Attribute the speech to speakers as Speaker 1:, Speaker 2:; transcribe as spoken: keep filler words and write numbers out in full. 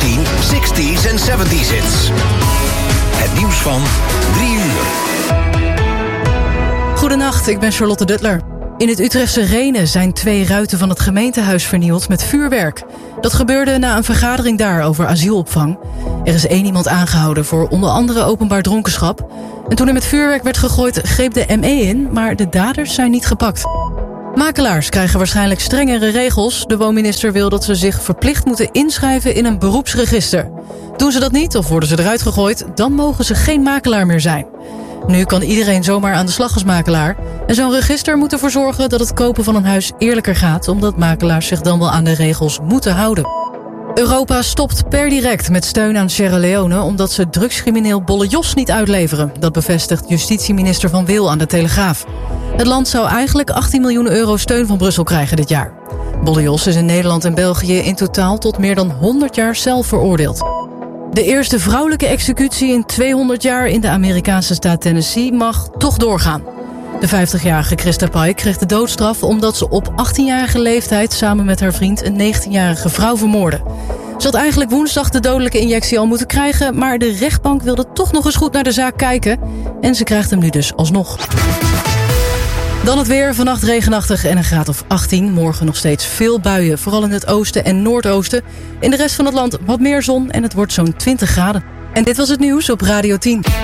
Speaker 1: vijftien, zestig's en zeventig's hits. Het nieuws van drie uur.
Speaker 2: Goedenacht, ik ben Charlotte Duttler. In het Utrechtse Rhenen zijn twee ruiten van het gemeentehuis vernield met vuurwerk. Dat gebeurde na een vergadering daar over asielopvang. Er is één iemand aangehouden voor onder andere openbaar dronkenschap. En toen er met vuurwerk werd gegooid, greep de M E in, maar de daders zijn niet gepakt. Makelaars krijgen waarschijnlijk strengere regels. De woonminister wil dat ze zich verplicht moeten inschrijven in een beroepsregister. Doen ze dat niet of worden ze eruit gegooid, dan mogen ze geen makelaar meer zijn. Nu kan iedereen zomaar aan de slag als makelaar. En zo'n register moet ervoor zorgen dat het kopen van een huis eerlijker gaat, omdat makelaars zich dan wel aan de regels moeten houden. Europa stopt per direct met steun aan Sierra Leone omdat ze drugscrimineel Bolle Jos niet uitleveren. Dat bevestigt justitieminister Van Wil aan de Telegraaf. Het land zou eigenlijk achttien miljoen euro steun van Brussel krijgen dit jaar. Bolle Jos is in Nederland en België in totaal tot meer dan honderd jaar cel veroordeeld. De eerste vrouwelijke executie in tweehonderd jaar in de Amerikaanse staat Tennessee mag toch doorgaan. De vijftigjarige Christa Pike kreeg de doodstraf omdat ze op achttienjarige leeftijd samen met haar vriend een negentienjarige vrouw vermoordde. Ze had eigenlijk woensdag de dodelijke injectie al moeten krijgen, maar de rechtbank wilde toch nog eens goed naar de zaak kijken en ze krijgt hem nu dus alsnog. Dan het weer, vannacht regenachtig en een graad of achttien. Morgen nog steeds veel buien, vooral in het oosten en noordoosten. In de rest van het land wat meer zon en het wordt zo'n twintig graden. En dit was het nieuws op Radio tien.